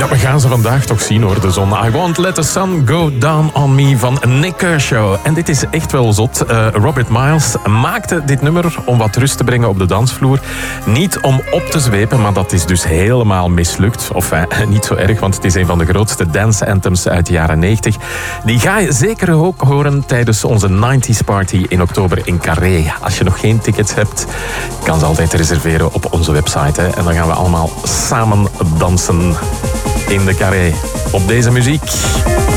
Ja, we gaan ze vandaag toch zien hoor, de zon. I Won't Let the Sun Go Down on Me van Nick Kershaw. En dit is echt wel zot. Robert Miles maakte dit nummer om wat rust te brengen op de dansvloer. Niet om op te zwepen, maar dat is dus helemaal mislukt. Of niet zo erg, want het is een van de grootste dance anthems uit de jaren 90. Die ga je zeker ook horen tijdens onze 90s party in oktober in Carré. Als je nog geen tickets hebt, kan ze altijd reserveren op onze website. Hè. En dan gaan we allemaal samen dansen in de Carré op deze muziek.